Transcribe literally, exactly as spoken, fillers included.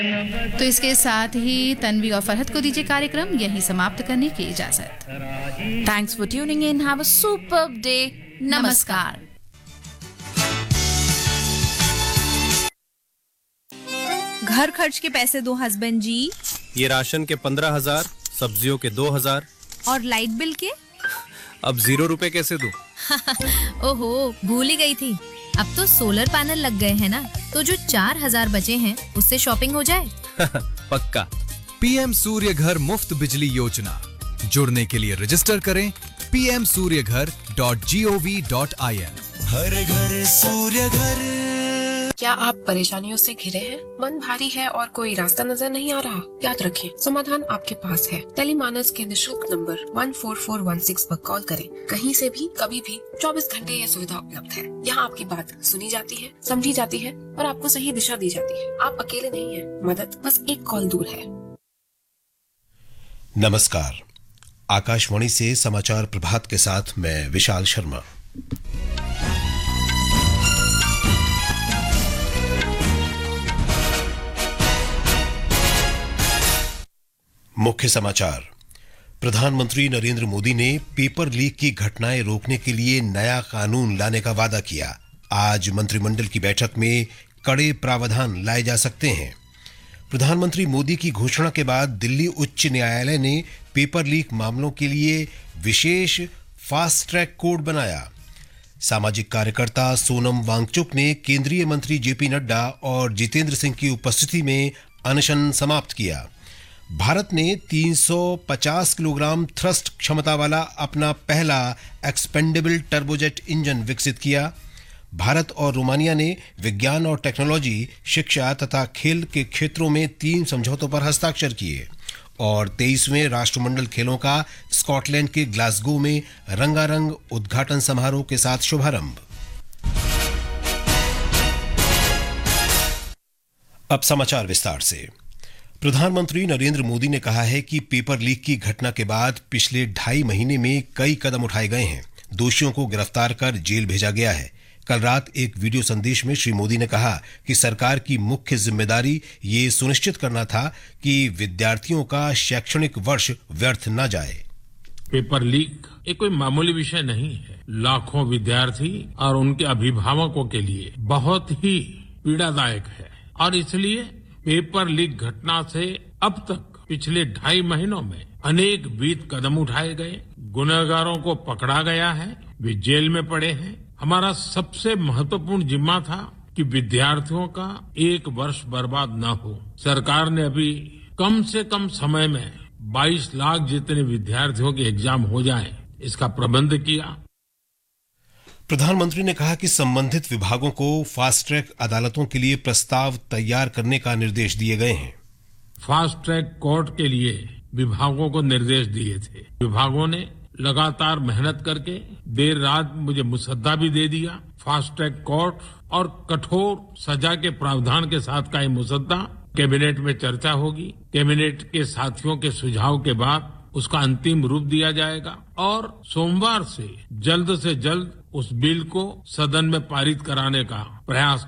तो इसके साथ ही तन्वी और फरहत को दीजिए कार्यक्रम यहीं समाप्त करने की इजाजत। Thanks for tuning in, have a superb day. नमस्कार। घर खर्च के पैसे दो हस्बैंड जी। ये राशन के पंद्रह हजार, सब्जियों के दो हजार और लाइट बिल के? अब जीरो रुपए कैसे दूं? ओहो, भूल ही गई थी। अब तो सोलर पैनल लग गए हैं ना, तो जो चार हजार बचे हैं उससे शॉपिंग हो जाए। पक्का। पीएम सूर्य घर मुफ्त बिजली योजना, जुड़ने के लिए रजिस्टर करें पी एम सूर्य घर dot G O V dot I N. हर घर सूर्य घर। क्या आप परेशानियों से घिरे हैं? मन भारी है और कोई रास्ता नजर नहीं आ रहा? याद रखें, समाधान आपके पास है। टेलीमानस के निशुल्क number one four four one six पर कॉल करें। कहीं से भी, कभी भी, चौबीस घंटे ये सुविधा उपलब्ध है। यहाँ आपकी बात सुनी जाती है, समझी जाती है और आपको सही दिशा दी जाती है। आप अकेले नहीं हैं, मदद बस एक कॉल दूर है। नमस्कार, आकाशवाणी से समाचार प्रभात के साथ मैं विशाल शर्मा। मुख्य समाचार। प्रधानमंत्री नरेंद्र मोदी ने पेपर लीक की घटनाएं रोकने के लिए नया कानून लाने का वादा किया। आज मंत्रिमंडल की बैठक में कड़े प्रावधान लाए जा सकते हैं। प्रधानमंत्री मोदी की घोषणा के बाद दिल्ली उच्च न्यायालय ने पेपर लीक मामलों के लिए विशेष फास्ट ट्रैक कोर्ट बनाया। सामाजिक कार्यकर्ता सोनम वांगचुक ने केंद्रीय मंत्री जेपी नड्डा और जितेंद्र सिंह की उपस्थिति में अनशन समाप्त किया। भारत ने तीन सौ पचास किलोग्राम थ्रस्ट क्षमता वाला अपना पहला एक्सपेंडेबल टर्बोजेट इंजन विकसित किया। भारत और रोमानिया ने विज्ञान और टेक्नोलॉजी, शिक्षा तथा खेल के क्षेत्रों में तीन समझौतों पर हस्ताक्षर किए। और तेईसवें राष्ट्रमंडल खेलों का स्कॉटलैंड के ग्लासगो में रंगारंग उद्घाटन समारोह के साथ शुभारंभ। अब समाचार विस्तार से। प्रधानमंत्री नरेंद्र मोदी ने कहा है कि पेपर लीक की घटना के बाद पिछले ढाई महीने में कई कदम उठाए गए हैं। दोषियों को गिरफ्तार कर जेल भेजा गया है। कल रात एक वीडियो संदेश में श्री मोदी ने कहा कि सरकार की मुख्य जिम्मेदारी ये सुनिश्चित करना था कि विद्यार्थियों का शैक्षणिक वर्ष व्यर्थ न जाए। पेपर लीक ये कोई मामूली विषय नहीं है। लाखों विद्यार्थी और उनके अभिभावकों के लिए बहुत ही पीड़ादायक है और इसलिए पेपर लीक घटना से अब तक पिछले ढाई महीनों में अनेक विध कदम उठाए गए। गुनहगारों को पकड़ा गया है, वे जेल में पड़े हैं। हमारा सबसे महत्वपूर्ण जिम्मा था कि विद्यार्थियों का एक वर्ष बर्बाद न हो। सरकार ने अभी कम से कम समय में बाईस लाख जितने विद्यार्थियों के एग्जाम हो जाए, इसका प्रबंध किया। प्रधानमंत्री ने कहा कि संबंधित विभागों को फास्ट ट्रैक अदालतों के लिए प्रस्ताव तैयार करने का निर्देश दिए गए हैं। फास्ट ट्रैक कोर्ट के लिए विभागों को निर्देश दिए थे। विभागों ने लगातार मेहनत करके देर रात मुझे मुसद्दा भी दे दिया। फास्ट ट्रैक कोर्ट और कठोर सजा के प्रावधान के साथ का ये मुसद्दा कैबिनेट में चर्चा होगी। कैबिनेट के साथियों के सुझाव के बाद उसका अंतिम रूप दिया जाएगा और सोमवार से जल्द से जल्द उस बिल को सदन में पारित कराने का प्रयास